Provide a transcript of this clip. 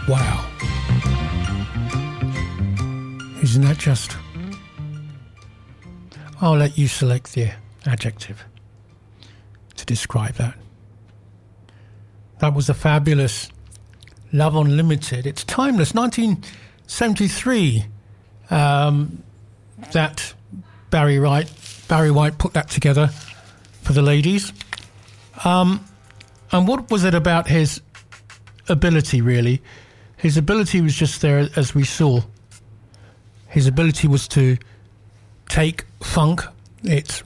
Wow. Isn't that just... I'll let you select the adjective to describe that. That was a fabulous Love Unlimited. It's timeless. 1973 that Barry White put that together for the ladies. And what was it about his ability, really? His ability was just there, as we saw. His ability was to take funk, its